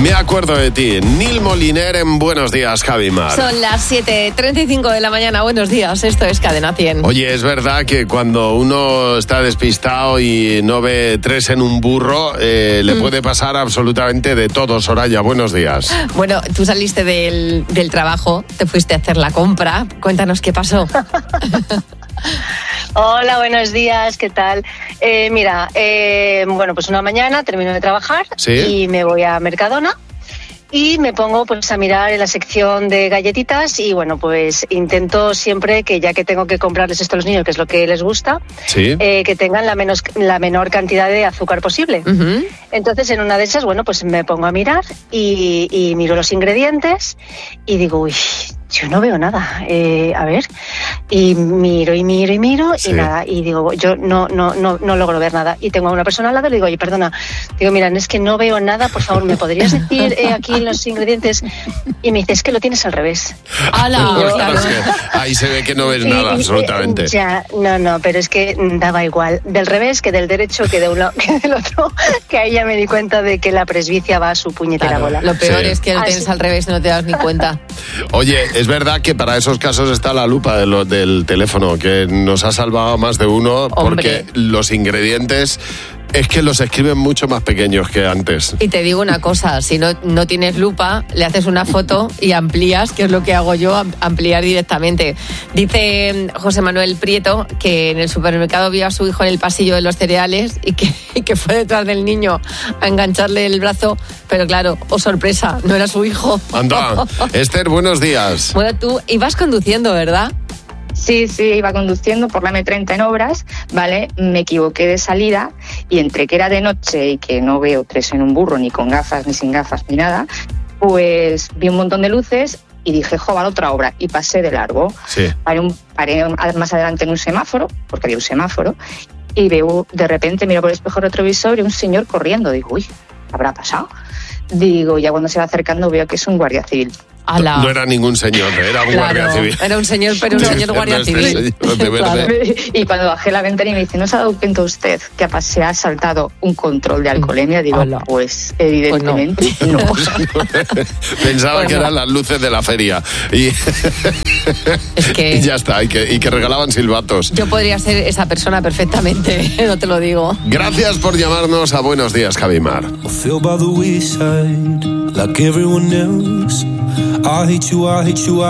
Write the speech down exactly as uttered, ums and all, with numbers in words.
Me acuerdo de ti. Nil Moliner en Buenos Días, Javi Mar. Son las siete treinta y cinco de la mañana. Buenos días, esto es Cadena cien. Oye, es verdad que cuando uno está despistado y no ve tres en un burro, eh, le mm. puede pasar absolutamente de todo. Soraya, buenos días. Bueno, tú saliste del, del trabajo, te fuiste a hacer la compra. Cuéntanos qué pasó. Hola, buenos días, ¿qué tal? Eh, mira, eh, bueno, pues una mañana termino de trabajar ¿Sí? y me voy a Mercadona y me pongo pues a mirar en la sección de galletitas y bueno, pues intento siempre que ya que tengo que comprarles esto a los niños, que es lo que les gusta, ¿Sí? eh, que tengan la, menos, la menor cantidad de azúcar posible. Uh-huh. Entonces en una de esas, bueno, pues me pongo a mirar y, y miro los ingredientes y digo, uy, yo no veo nada, eh, a ver, y miro y miro y miro sí. y nada, y digo, yo no no no no logro ver nada, y tengo a una persona al lado y le digo, oye, perdona, digo, mira, es que no veo nada, por favor, ¿me podrías decir eh, aquí los ingredientes? Y me dice, es que lo tienes al revés. ¡Hala! Yo, claro. Es que ahí se ve que no ves nada, y, absolutamente. Ya, no, no, pero es que daba igual, del revés que del derecho, que de uno que del otro, que ahí ya me di cuenta de que la presbicia va a su puñetera claro, bola. Lo peor sí. es que lo tienes Así. al revés y no te das ni cuenta. Oye, es verdad que para esos casos está la lupa de lo, del teléfono, que nos ha salvado más de uno. Hombre. Porque los ingredientes es que los escriben mucho más pequeños que antes. Y te digo una cosa, si no, no tienes lupa, le haces una foto y amplías, que es lo que hago yo, ampliar directamente. Dice José Manuel Prieto que en el supermercado vio a su hijo en el pasillo de los cereales y que, y que fue detrás del niño a engancharle el brazo, pero claro, oh sorpresa, no era su hijo. Anda, Esther, buenos días. Bueno, tú ibas conduciendo, ¿verdad? Sí, sí, iba conduciendo por la eme treinta en obras, ¿vale? Me equivoqué de salida y entre que era de noche y que no veo tres en un burro, ni con gafas, ni sin gafas, ni nada, pues vi un montón de luces y dije, jo, va la otra obra, y pasé de largo. Sí. Paré, un, paré más adelante en un semáforo, porque había un semáforo, y veo, de repente miro por el espejo retrovisor y un señor corriendo. Digo, uy, ¿qué habrá pasado? Digo, ya cuando se va acercando veo que es un guardia civil. Ala. No era ningún señor, era un claro, guardia civil. Era un señor, pero un señor guardia civil. Señor de verde. Claro. Y cuando bajé la ventana y me dice, ¿no se ha dado cuenta usted que se ha saltado un control de alcoholemia? Digo, Ala. pues evidentemente pues no. no. Pensaba pues que no. eran las luces de la feria. Y, es que... y ya está, y que, y que regalaban silbatos. Yo podría ser esa persona perfectamente, no te lo digo. Gracias por llamarnos a Buenos Días, Javi Mar. I hate you, I hate you, I